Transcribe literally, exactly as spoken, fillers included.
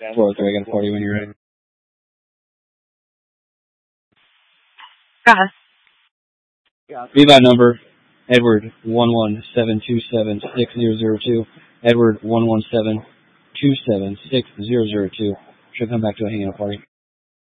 four oh three, I got a party when you're ready. Go ahead. Rebuy number, Edward one one seven two seven six zero zero two. Edward one one seven two seven six zero zero two. Should come back to a hangout party.